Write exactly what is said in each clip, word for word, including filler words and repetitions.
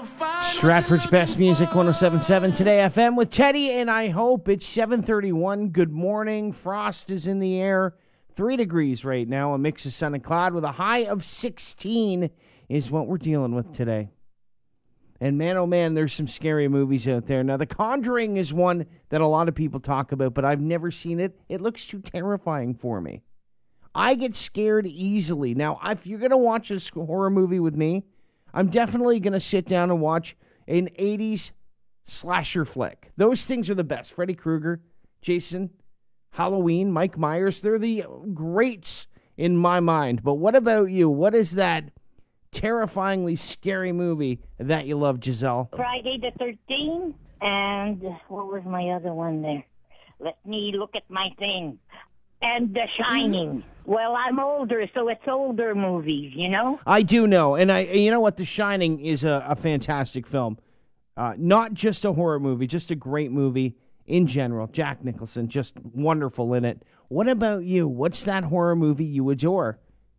Stratford's best music, one oh seven point seven Today F M with Teddy, and I hope it's seven thirty-one. Good morning. Frost is in the air. Three degrees right now. A mix of sun and cloud with a high of sixteen is what we're dealing with today. And man, oh man, there's some scary movies out there. Now, The Conjuring is one that a lot of people talk about, but I've never seen it. It looks too terrifying for me. I get scared easily. Now, if you're going to watch a horror movie with me, I'm definitely going to sit down and watch an eighties slasher flick. Those things are the best. Freddy Krueger, Jason, Halloween, Mike Myers, they're the greats in my mind. But what about you? What is that terrifyingly scary movie that you love, Giselle? Friday the thirteenth, and what was my other one there? Let me look at my thing. And The Shining. Well, I'm older, so it's older movies, you know? I do know. And I, you know what? The Shining is a, a fantastic film. Uh, not just a horror movie, just a great movie in general. Jack Nicholson, just wonderful in it. What about you? What's that horror movie you adore?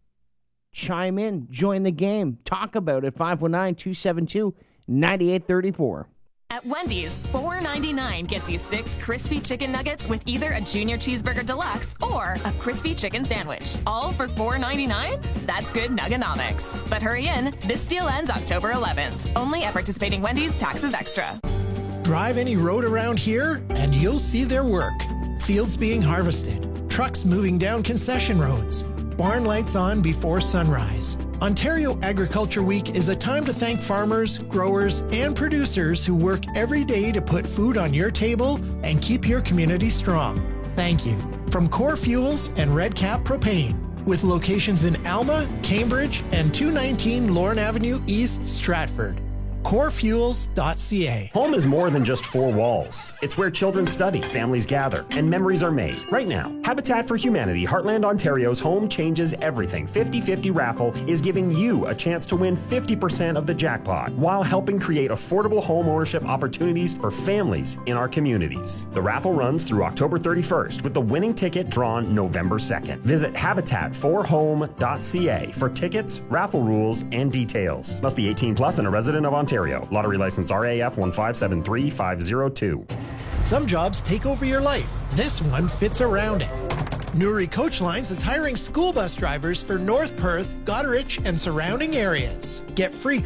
Chime in. Join the game. Talk about it. five one nine, two seven two, nine eight three four. At Wendy's, four ninety-nine gets you six crispy chicken nuggets with either a junior cheeseburger deluxe or a crispy chicken sandwich. All for four ninety-nine? That's good nugganomics. But hurry in, this deal ends October eleventh. Only at participating Wendy's, taxes extra. Drive any road around here and you'll see their work. Fields being harvested, trucks moving down concession roads, barn lights on before sunrise. Ontario Agriculture Week is a time to thank farmers, growers, and producers who work every day to put food on your table and keep your community strong. Thank you. From Core Fuels and Redcap Propane, with locations in Alma, Cambridge, and two nineteen Lorne Avenue East, Stratford. core fuels dot c a. Home is more than just four walls. It's where children study, families gather, and memories are made. Right now, Habitat for Humanity Heartland Ontario's Home Changes Everything fifty fifty raffle is giving you a chance to win fifty percent of the jackpot while helping create affordable home ownership opportunities for families in our communities. The raffle runs through October thirty-first with the winning ticket drawn November second. Visit habitat for home dot c a for tickets, raffle rules, and details. Must be eighteen plus and a resident of Ontario. Lottery license R A F one five seven three five zero two. Some jobs take over your life. This one fits around it. Newry Coach Lines is hiring school bus drivers for North Perth, Goderich, and surrounding areas. Get free